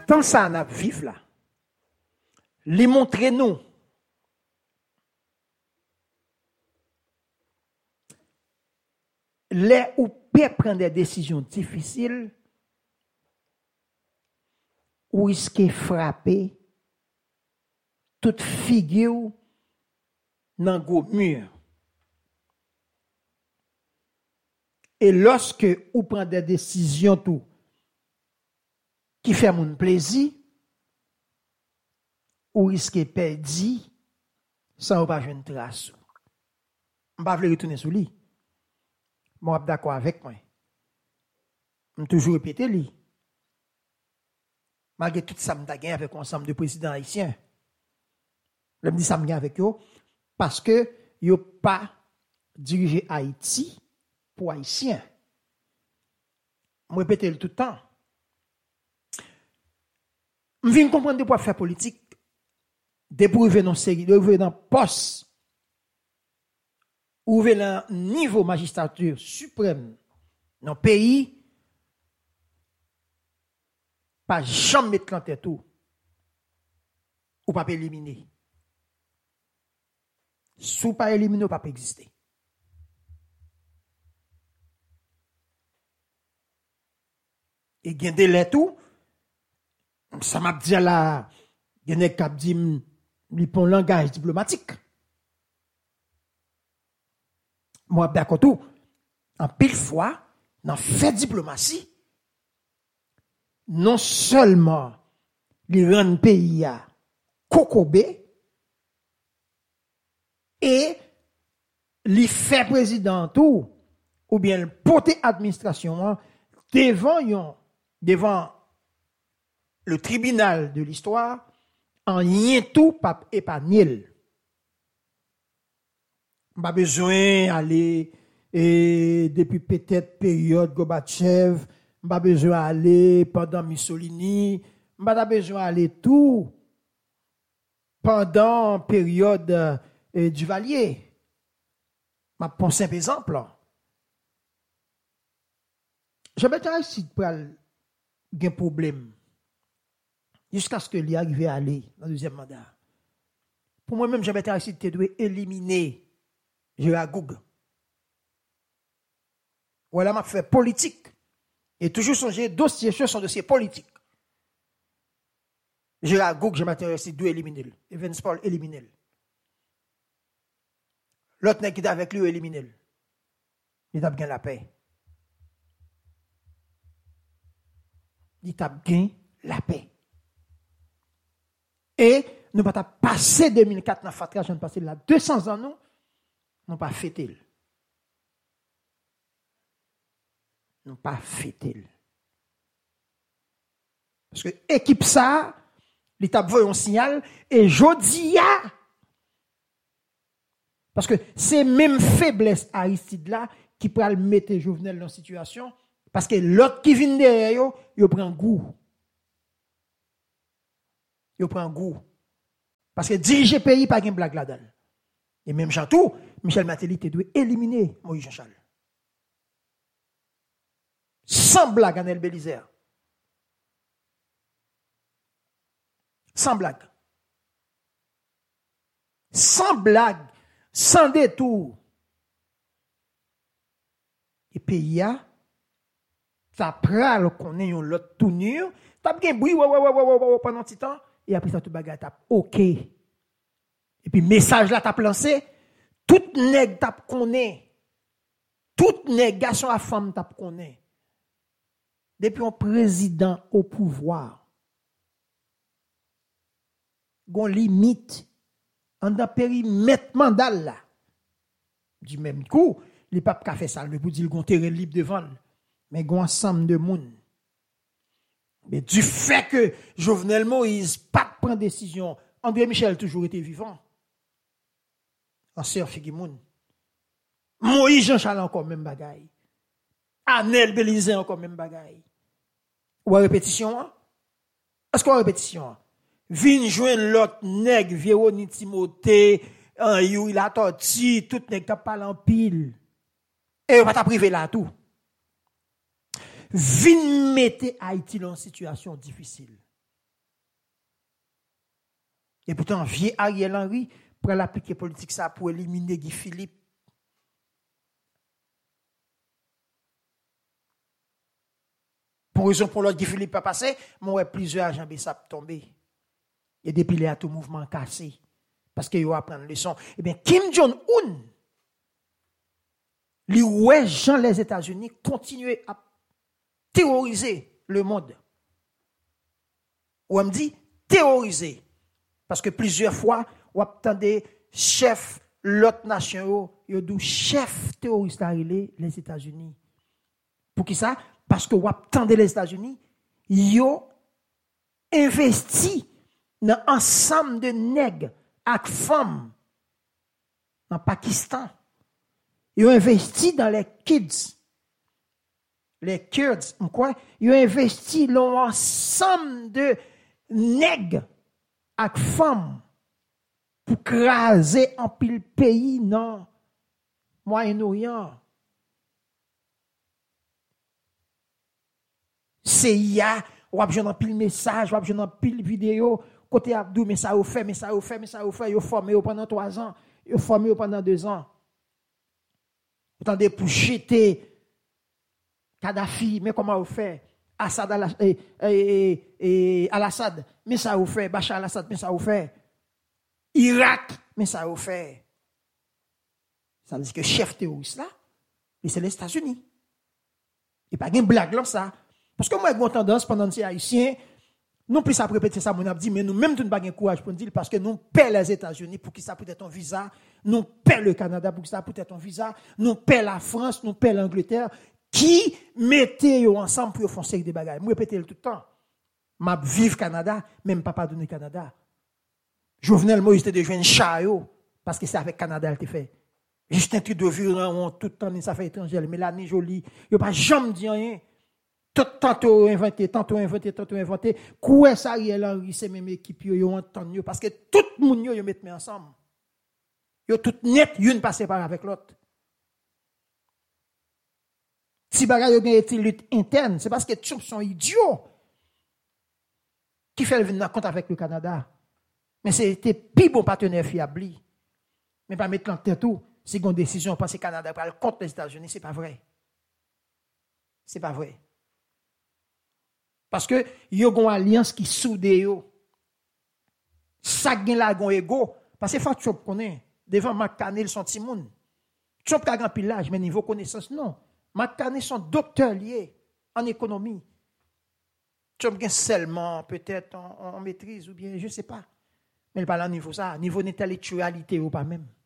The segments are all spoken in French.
temps ça n'a vivre là. Les montrer nous les ou peut prendre des décisions difficiles ou risquer frapper toute figure dans gros mur. Et lorsque vous prenez des décisions tout qui fait mon plaisir, ou risquez perdre sans pas jouer une trace. Je ne vais pas retourner sur lui. Moi, je suis d'accord avec moi. Je vais toujours répéter lui. Malgré tout ça, je suis gagné avec l'ensemble de présidents haïtiens. Je me dis ça, je avec eux parce que ils n'ont pas dirigé Haïti pour Haïtiens. Je répète tout le temps. Je viens comprendre de quoi faire politique. Déprouver dans série, d'ouvrir dans poste, ouvrir dans niveau magistrature suprême dans le pays, pas jamais mettre en tête tout, ou pas éliminer. Si pas éliminer, ou pas exister. Et il y a des lettres tout, ça m'a dit là, il y a des cap dit li pon langage diplomatique. Moi, d'accord tout, en pile fois, dans fait diplomatie, non seulement li rend pays à kokobé, et li fait président tout, ou bien le porter administration devant le tribunal de l'histoire, en rien tout pape et pas nil. Pas besoin aller depuis peut-être période Gorbatchev, pas besoin aller pendant Mussolini, pas besoin aller tout pendant période Duvalier. Je prends un simple exemple. Je vais te dire pour un problème. Jusqu'à ce que l'y arrive à aller dans le deuxième mandat. Pour moi-même, j'avais essayé de éliminer Gérard Goug. Voilà, m'a fait politique. Et toujours songer dossier sur son dossier politique. Gérard Goug, je m'intéresse de éliminer. Evans Paul, éliminer. L'autre qui est avec lui, éliminer. Il a bien la paix. Il a bien la paix. Et nous pas passé 2004 dans Fatra, je ne passé là 200 ans, nous pas fêté. Nous pas fêté. Parce que équipe ça, l'état voyons un signal et jodi a. Parce que c'est même faiblesse Aristide là qui peut le mettre Jovenel dans situation parce que l'autre qui vient derrière il prend goût. Il prend goût. Parce que diriger pays pas une blague là-dedans. Et même Chantou, Michel Martelly doit éliminer Moïse Jean-Charles. Sans blague, Anel Bélizer. Sans blague. Sans blague. Sans détour. Et pays a, ça prend qu'on ait l'autre tournure, t'as bien bruit pendant un petit temps, et après ça, tout bagarre tape OK. Et puis, message là, t'as lancé, tout nègre tape connaît, tout nègre, garçon à femme tape connaît. Depuis un président au pouvoir, gon limite, en dans périmètre mandat là. Du même coup, les papes qui fait ça, le pour dire qu'on terrain libre devant, mais gon ensemble de monde. Mais du fait que Jovenel Moïse pas prendre décision, André Michel toujours été vivant. Ancien Figimoun. Moïse Jean-Charles encore même bagaille. Anel Bélizer encore même bagaille. Ou à répétition? Hein? Est-ce qu'on a répétition? Hein? Vin joindre l'autre nègre, Véronique Timothée, il a torti, tout nègre qui parle en pile. Et on va t'apriver là tout. Vin mette Haïti dans une situation difficile. Et pourtant, vieux Ariel Henry prend l'appliquer politique ça pour éliminer Guy Philippe. Pour raison pour l'autre, Guy Philippe pas passé, moi, plusieurs agents Bessap tombés. Et depuis là, tout mouvement cassé. Parce qu'il va prendre leçon. Eh bien, Kim Jong-un, les gens les États-Unis continuent à terroriser le monde. Ou on me dit terroriser. Parce que plusieurs fois, on attendait chef l'autre nation, yo dou chef terroriste les États-Unis. Pour qui ça? Parce que on attendait les États-Unis, yo investi dans un ensemble de nègres avec femmes dans Pakistan. Ils ont investi dans les kids. Les Kurds, quoi? Ils ont investi dans un ensemble de nègres avec femmes pour craser en pile pays dans Moyen-Orient. CIA, ou a besoin d'un pile message, ou a besoin d'un pile vidéo, côté Abdou, mais ça a fait, ils ont formé pendant 3 ans, ils ont formé pendant 2 ans. Vous attendez pour jeter Kadhafi, mais comment vous faites? Assad al-Assad, mais ça vous fait. Bachar al-Assad, mais ça vous fait. Irak, mais ça vous fait. Ça veut dire que chef terroriste là, c'est les États-Unis. Et pas une blague là, ça. Parce que moi, j'ai une tendance pendant que ces Haïtiens, non plus à répéter ça, on a dit, mais nous même nous n'avons pas de courage pour dire, parce que nous payons les États-Unis pour qu'ils ça peut être un visa, nous payons le Canada pour qu'ils ça peut être un visa, nous payons la France, nous payons l'Angleterre, qui mettez ensemble pour faire des bagages. Je répète tout le temps. Je vive Canada, même pas donner Canada. Jovenel Moïse était de jouer un chariot, parce que c'est avec Canada qu'il fait. Justin Trudeau virant tout le temps, ça fait étranger, mais l'année jolie, il n'y a pas jamais dit rien. Tantôt inventé. Quoi ça, Ariel Henry, c'est même équipe, ils ont entendu, parce que tout le monde, ils mettent ensemble. Ils ont tout net, une passe par avec l'autre. Si bagay yo gen une lutte interne, c'est parce que Trump sont idiots qui fait le compte avec le Canada. Mais c'était plus bon partenaire fiable. Mais pas mettre en tête tout, si une décision parce que le Canada va contre les États-Unis, c'est pas vrai. C'est pas vrai. Parce que yo gon alliance qui soude yo. Ça gen la gon ego parce que faut Trump connaît devant McConnell son timoun. Trump ka grand pilage mais niveau connaissance non. McCartney sont docteurs liés en économie. Trump gagne seulement peut-être en maîtrise ou bien, je ne sais pas. Mais il parle à niveau ça, niveau d'intellectualité ou pas même.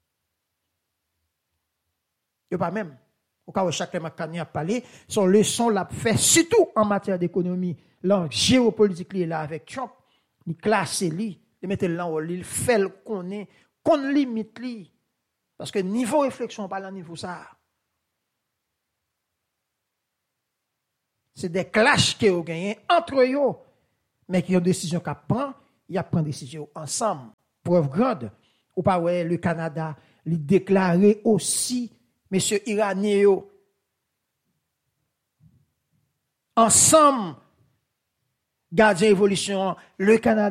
Il pas même. Au cas où chaque McCartney a parlé, son leçon l'a fait surtout en matière d'économie. Là, géopolitique est là avec Trump. Il classe lui, il met là où il fait le connaît, qu'on limite lui. Parce que niveau réflexion, pas à niveau ça. C'est des clashs qui ont gagné entre eux, mais qui ont une décision qu'à prendre, ils prennent une décision ensemble. Preuve grande, ou pas ouais, le Canada, il déclaré aussi, messieurs Iraniens, ensemble, gardien évolution, le Canada.